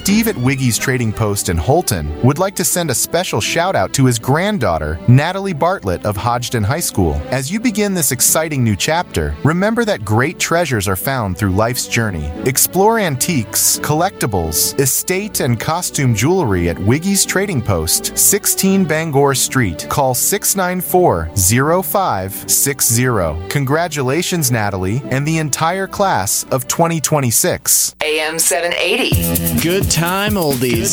Steve at Wiggy's Trading Post in Holton would like to send a special shout out to his granddaughter, Natalie Bartlett of Hodgdon High School. As you begin this exciting new chapter, remember that great treasures are found through life's journey. Explore antiques, collectibles, estate, and costume jewelry at Wiggy's Trading Post, 16 Bangor Street. Call 694-0560. Congratulations, Natalie, and the entire class of 2026. AM 780. Good time oldies.